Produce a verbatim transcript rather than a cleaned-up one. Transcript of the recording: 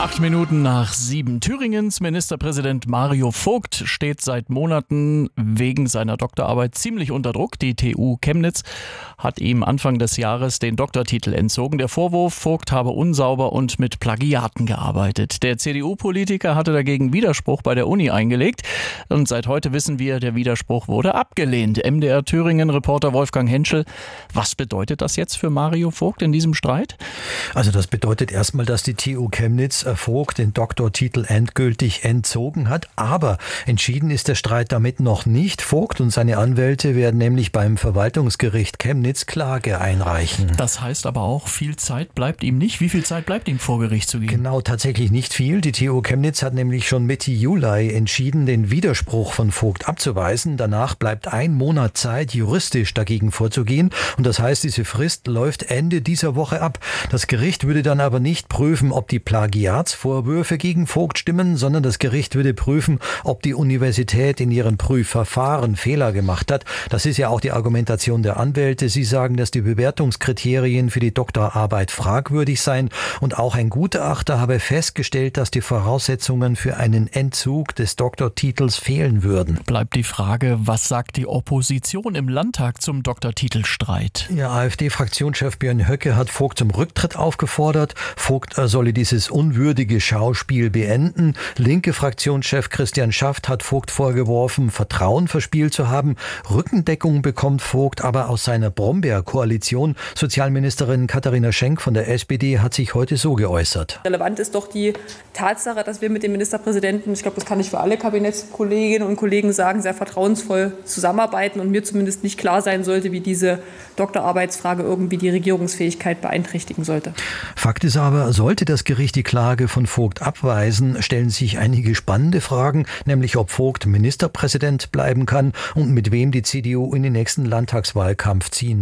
Acht Minuten nach sieben. Thüringens Ministerpräsident Mario Vogt steht seit Monaten wegen seiner Doktorarbeit ziemlich unter Druck. Die T U Chemnitz hat ihm Anfang des Jahres den Doktortitel entzogen. Der Vorwurf, Vogt habe unsauber und mit Plagiaten gearbeitet. Der C D U-Politiker hatte dagegen Widerspruch bei der Uni eingelegt. Und seit heute wissen wir, der Widerspruch wurde abgelehnt. M D R Thüringen-Reporter Wolfgang Henschel. Was bedeutet das jetzt für Mario Vogt in diesem Streit? Also das bedeutet erstmal, dass die T U Chemnitz Vogt den Doktortitel endgültig entzogen hat. Aber entschieden ist der Streit damit noch nicht. Vogt und seine Anwälte werden nämlich beim Verwaltungsgericht Chemnitz Klage einreichen. Das heißt aber auch, viel Zeit bleibt ihm nicht. Wie viel Zeit bleibt ihm vor Gericht zu gehen? Genau, tatsächlich nicht viel. Die T U Chemnitz hat nämlich schon Mitte Juli entschieden, den Widerspruch von Vogt abzuweisen. Danach bleibt ein Monat Zeit, juristisch dagegen vorzugehen. Und das heißt, diese Frist läuft Ende dieser Woche ab. Das Gericht würde dann aber nicht prüfen, ob die Plagiatsvorwürfe gegen Vogt stimmen, sondern das Gericht würde prüfen, ob die Universität in ihrem Prüfverfahren Fehler gemacht hat. Das ist ja auch die Argumentation der Anwälte. Sie sagen, dass die Bewertungskriterien für die Doktorarbeit fragwürdig seien und auch ein Gutachter habe festgestellt, dass die Voraussetzungen für einen Entzug des Doktortitels fehlen würden. Bleibt die Frage, was sagt die Opposition im Landtag zum Doktortitelstreit? Ja, AfD-Fraktionschef Björn Höcke hat Vogt zum Rücktritt aufgefordert. Vogt solle dieses unwürdige Schauspiel beenden. Linke Fraktionschef Christian Schaft hat Vogt vorgeworfen, Vertrauen verspielt zu haben. Rückendeckung bekommt Vogt aber aus seiner Brombeer-Koalition. Sozialministerin Katharina Schenk von der S P D hat sich heute so geäußert. Relevant ist doch die Tatsache, dass wir mit dem Ministerpräsidenten, ich glaube, das kann ich für alle Kabinettskolleginnen und Kollegen sagen, sehr vertrauensvoll zusammenarbeiten und mir zumindest nicht klar sein sollte, wie diese Doktorarbeitsfrage irgendwie die Regierungsfähigkeit beeinträchtigen sollte. Fakt ist aber, sollte das Gericht die Klage von Vogt abweisen, stellen sich einige spannende Fragen, nämlich ob Vogt Ministerpräsident bleiben kann und mit wem die C D U in den nächsten Landtagswahlkampf ziehen